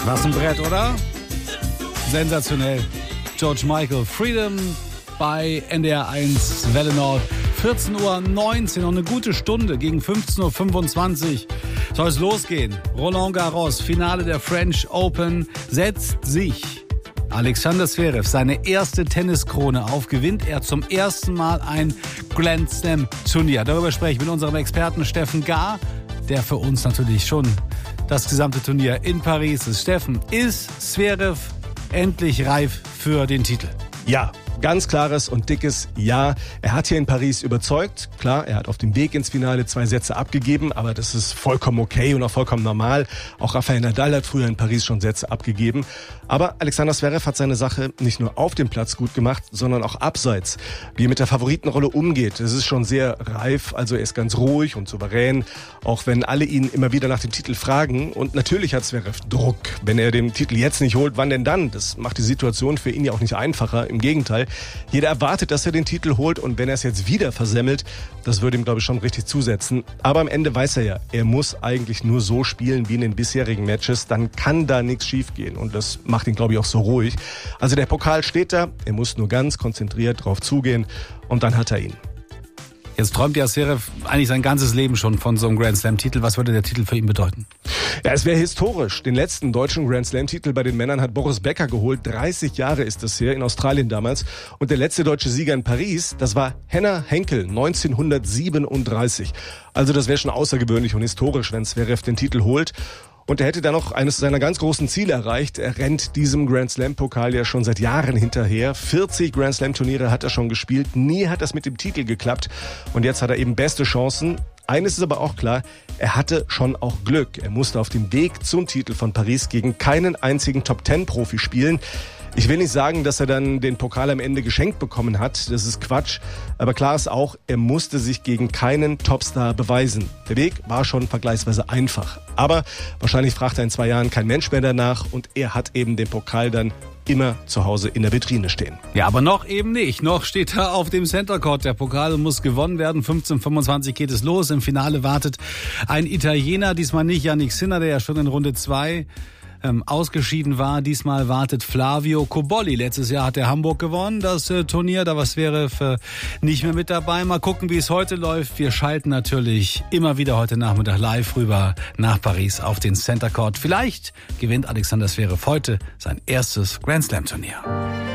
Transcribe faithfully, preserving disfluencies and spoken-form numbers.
Was ein Brett, oder? Sensationell. George Michael, Freedom bei N D R eins Welle Nord. vierzehn Uhr neunzehn, noch eine gute Stunde. Gegen fünfzehn Uhr fünfundzwanzig soll es losgehen. Roland Garros, Finale der French Open, setzt sich Alexander Zverev seine erste Tenniskrone auf. Gewinnt er zum ersten Mal ein Grand Slam Turnier. Darüber spreche ich mit unserem Experten Steffen Gahr, der für uns natürlich schon das gesamte Turnier in Paris ist. Steffen, ist Zverev endlich reif für den Titel? Ja. Ganz klares und dickes Ja. Er hat hier in Paris überzeugt. Klar, er hat auf dem Weg ins Finale zwei Sätze abgegeben, aber das ist vollkommen okay und auch vollkommen normal. Auch Rafael Nadal hat früher in Paris schon Sätze abgegeben. Aber Alexander Zverev hat seine Sache nicht nur auf dem Platz gut gemacht, sondern auch abseits. Wie er mit der Favoritenrolle umgeht, das ist schon sehr reif. Also er ist ganz ruhig und souverän, auch wenn alle ihn immer wieder nach dem Titel fragen. Und natürlich hat Zverev Druck. Wenn er den Titel jetzt nicht holt, wann denn dann? Das macht die Situation für ihn ja auch nicht einfacher. Im Gegenteil. Jeder erwartet, dass er den Titel holt und wenn er es jetzt wieder versemmelt, das würde ihm, glaube ich, schon richtig zusetzen. Aber am Ende weiß er ja, er muss eigentlich nur so spielen wie in den bisherigen Matches, dann kann da nichts schiefgehen und das macht ihn, glaube ich, auch so ruhig. Also der Pokal steht da, er muss nur ganz konzentriert drauf zugehen und dann hat er ihn. Jetzt träumt ja Zverev eigentlich sein ganzes Leben schon von so einem Grand Slam-Titel. Was würde der Titel für ihn bedeuten? Ja, es wäre historisch. Den letzten deutschen Grand Slam-Titel bei den Männern hat Boris Becker geholt. dreißig Jahre ist das her, in Australien damals. Und der letzte deutsche Sieger in Paris, das war Henner Henkel, neunzehnhundertsiebenunddreißig. Also das wäre schon außergewöhnlich und historisch, wenn Zverev den Titel holt. Und er hätte dann noch eines seiner ganz großen Ziele erreicht. Er rennt diesem Grand Slam-Pokal ja schon seit Jahren hinterher. vierzig Grand Slam-Turniere hat er schon gespielt. Nie hat das mit dem Titel geklappt. Und jetzt hat er eben beste Chancen. Eines ist aber auch klar, er hatte schon auch Glück. Er musste auf dem Weg zum Titel von Paris gegen keinen einzigen Top-Zehn-Profi spielen. Ich will nicht sagen, dass er dann den Pokal am Ende geschenkt bekommen hat. Das ist Quatsch. Aber klar ist auch, er musste sich gegen keinen Topstar beweisen. Der Weg war schon vergleichsweise einfach. Aber wahrscheinlich fragt er in zwei Jahren kein Mensch mehr danach. Und er hat eben den Pokal dann immer zu Hause in der Vitrine stehen. Ja, aber noch eben nicht. Noch steht er auf dem Center Court. Der Pokal muss gewonnen werden. fünfzehn Uhr fünfundzwanzig geht es los. Im Finale wartet ein Italiener. Diesmal nicht Jannik Sinner, der ja schon in Runde zwei Ähm, ausgeschieden war. Diesmal wartet Flavio Cobolli. Letztes Jahr hat er Hamburg gewonnen, das äh, Turnier. Da war Zverev äh, nicht mehr mit dabei. Mal gucken, wie es heute läuft. Wir schalten natürlich immer wieder heute Nachmittag live rüber nach Paris auf den Center Court. Vielleicht gewinnt Alexander Zverev heute sein erstes Grand Slam Turnier.